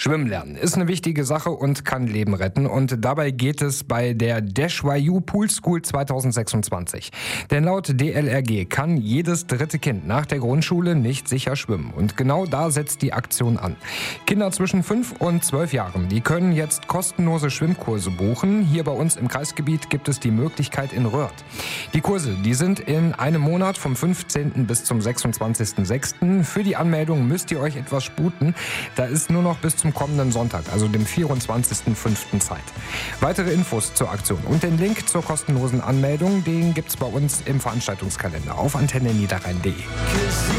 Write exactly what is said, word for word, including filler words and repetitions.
Schwimmen lernen ist eine wichtige Sache und kann Leben retten. Und dabei geht es bei der Deschwayou Pool School zwanzig sechsundzwanzig. Denn laut D L R G kann jedes dritte Kind nach der Grundschule nicht sicher schwimmen. Und genau da setzt die Aktion an. Kinder zwischen fünf und zwölf Jahren, die können jetzt kostenlose Schwimmkurse buchen. Hier bei uns im Kreisgebiet gibt es die Möglichkeit in Röhrt. Die Kurse, die sind in einem Monat vom fünfzehnten bis zum sechsundzwanzigsten sechsten Für die Anmeldung müsst ihr euch etwas sputen. Da ist nur noch bis zum kommenden Sonntag, also dem vierundzwanzigsten fünften Zeit. Weitere Infos zur Aktion und den Link zur kostenlosen Anmeldung, den gibt's bei uns im Veranstaltungskalender auf antenne niederrhein punkt de.